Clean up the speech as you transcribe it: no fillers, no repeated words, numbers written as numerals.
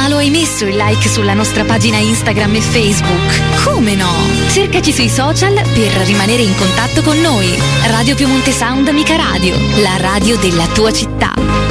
Ma lo hai messo il like sulla nostra pagina Instagram e Facebook? Come no? Cercaci sui social per rimanere in contatto con noi. Radio Piemonte Sound Amica Radio, la radio della tua città.